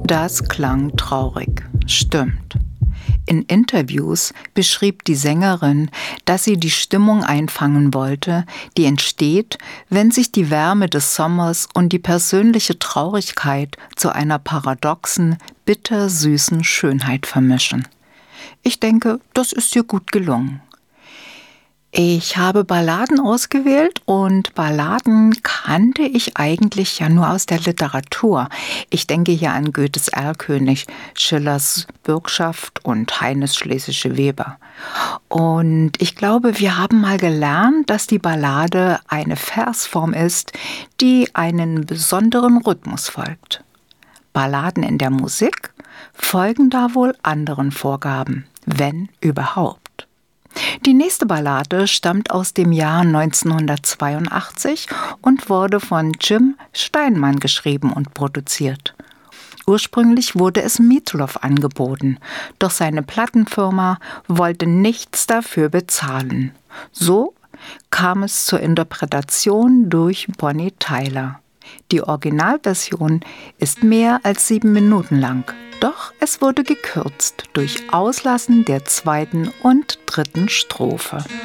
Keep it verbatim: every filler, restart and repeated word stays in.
Das klang traurig. Stimmt. In Interviews beschrieb die Sängerin, dass sie die Stimmung einfangen wollte, die entsteht, wenn sich die Wärme des Sommers und die persönliche Traurigkeit zu einer paradoxen, bittersüßen Schönheit vermischen. Ich denke, das ist ihr gut gelungen. Ich habe Balladen ausgewählt und Balladen kannte ich eigentlich ja nur aus der Literatur. Ich denke hier an Goethes Erlkönig, Schillers Bürgschaft und Heines Schlesische Weber. Und ich glaube, wir haben mal gelernt, dass die Ballade eine Versform ist, die einen besonderen Rhythmus folgt. Balladen in der Musik folgen da wohl anderen Vorgaben, wenn überhaupt. Die nächste Ballade stammt aus dem Jahr neunzehnhundertzweiundachtzig und wurde von Jim Steinman geschrieben und produziert. Ursprünglich wurde es Meatloaf angeboten, doch seine Plattenfirma wollte nichts dafür bezahlen. So kam es zur Interpretation durch Bonnie Tyler. Die Originalversion ist mehr als sieben Minuten lang, doch es wurde gekürzt durch Auslassen der zweiten und dritten Strophe.